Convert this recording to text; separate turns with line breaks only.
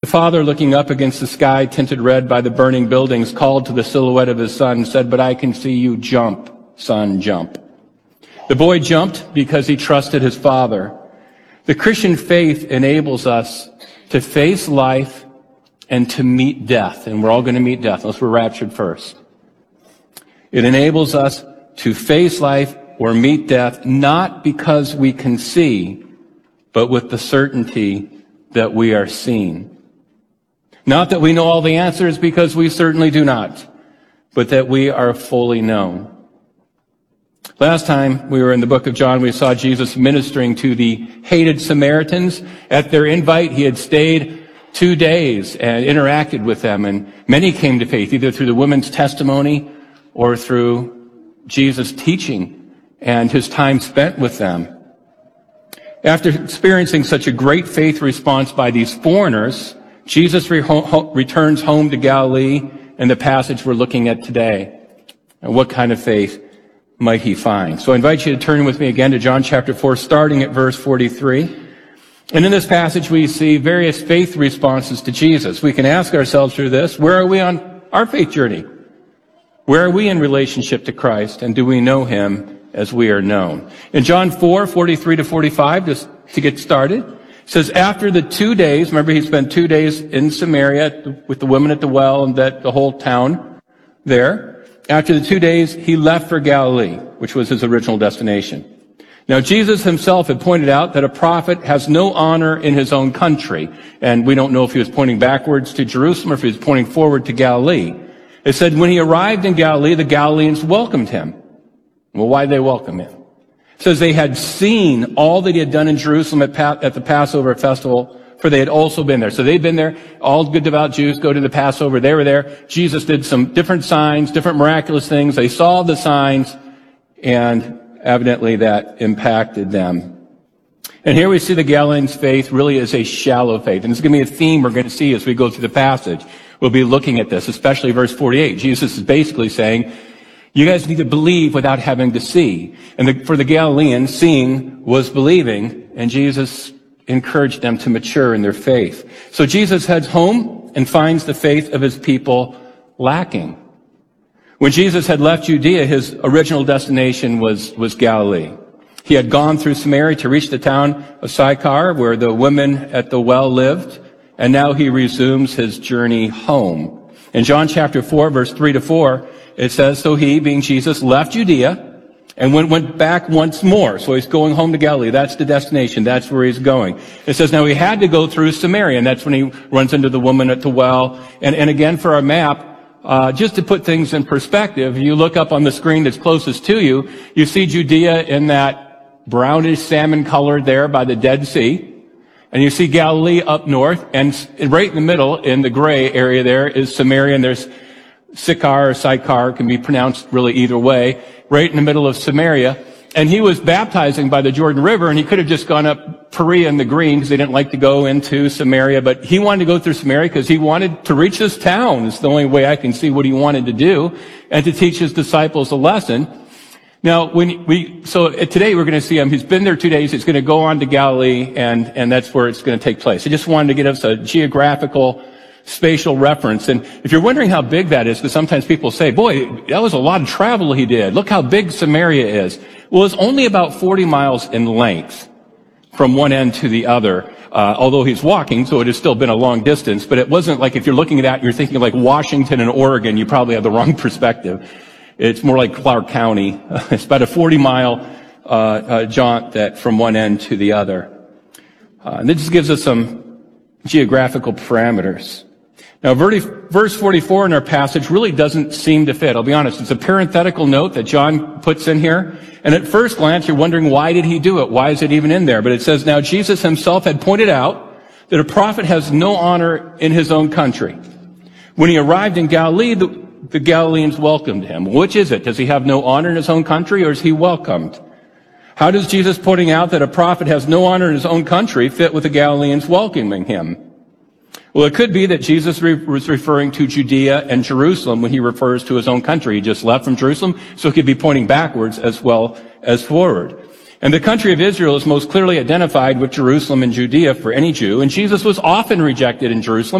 father, looking up against the sky tinted red by the burning buildings, called to the silhouette of his son and said, "But I can see you. Jump, son, jump." The boy jumped because he trusted his father. The Christian faith enables us to face life and to meet death. And we're all going to meet death unless we're raptured first. It enables us to face life or meet death not because we can see, but with the certainty that we are seen. Not that we know all the answers, because we certainly do not, but that we are fully known. Last time we were in the book of John, we saw Jesus ministering to the hated Samaritans. At their invite, he had stayed 2 days and interacted with them, and many came to faith, either through the woman's testimony or through Jesus' teaching and his time spent with them. After experiencing such a great faith response by these foreigners, Jesus returns home to Galilee and the passage we're looking at today. And what kind of faith might he find? So I invite you to turn with me again to John chapter 4, starting at verse 43. And in this passage, we see various faith responses to Jesus. We can ask ourselves through this, where are we on our faith journey? Where are we in relationship to Christ? And do we know him as we are known? In John 4, 43 to 45, just to get started, it says, after the 2 days, remember he spent 2 days in Samaria with the women at the well and the whole town there. After the 2 days, he left for Galilee, which was his original destination. Now, Jesus himself had pointed out that a prophet has no honor in his own country. And we don't know if he was pointing backwards to Jerusalem or if he was pointing forward to Galilee. It said when he arrived in Galilee, the Galileans welcomed him. Well, why did they welcome him? It says they had seen all that he had done in Jerusalem at the Passover festival, for they had also been there. So they'd been there. All good devout Jews go to the Passover. They were there. Jesus did some different signs, different miraculous things. They saw the signs, and evidently that impacted them. And here we see the Galileans' faith really is a shallow faith. And it's going to be a theme we're going to see as we go through the passage. We'll be looking at this, especially verse 48. Jesus is basically saying, you guys need to believe without having to see. And for the Galileans, seeing was believing, and Jesus encouraged them to mature in their faith. So Jesus heads home and finds the faith of his people lacking. When Jesus had left Judea, his original destination was Galilee. He had gone through Samaria to reach the town of Sychar, where the women at the well lived, and now he resumes his journey home. In John chapter 4, verse 3 to 4, it says, so he, being Jesus, left Judea and went back once more. So he's going home to Galilee. That's the destination. That's where he's going. It says, now he had to go through Samaria, and that's when he runs into the woman at the well. And again, for our map, just to put things in perspective, you look up on the screen that's closest to you, you see Judea in that brownish salmon color there by the Dead Sea. And you see Galilee up north, and right in the middle, in the gray area there, is Samaria, and there's Sychar or Sychar, can be pronounced really either way, right in the middle of Samaria. And he was baptizing by the Jordan River, and he could have just gone up Perea in the green, because they didn't like to go into Samaria, but he wanted to go through Samaria because he wanted to reach this town. It's the only way I can see what he wanted to do, and to teach his disciples a lesson. Now, today we're going to see him. He's been there 2 days. He's going to go on to Galilee, and that's where it's going to take place. I just wanted to get us a geographical, spatial reference. And if you're wondering how big that is, because sometimes people say, boy, that was a lot of travel he did. Look how big Samaria is. Well, it's only about 40 miles in length from one end to the other, although he's walking, so it has still been a long distance. But it wasn't like if you're looking at that, you're thinking like Washington and Oregon, you probably have the wrong perspective. It's more like Clark County. It's about a 40-mile jaunt that from one end to the other. And this just gives us some geographical parameters. Now, verse 44 in our passage really doesn't seem to fit. I'll be honest. It's a parenthetical note that John puts in here. And at first glance, you're wondering, why did he do it? Why is it even in there? But it says, now Jesus himself had pointed out that a prophet has no honor in his own country. When he arrived in Galilee, the Galileans welcomed him. Which is it? Does he have no honor in his own country, or is he welcomed? How does Jesus pointing out that a prophet has no honor in his own country fit with the Galileans welcoming him? Well, it could be that Jesus was referring to Judea and Jerusalem when he refers to his own country. He just left from Jerusalem, so he could be pointing backwards as well as forward. And the country of Israel is most clearly identified with Jerusalem and Judea for any Jew, and Jesus was often rejected in Jerusalem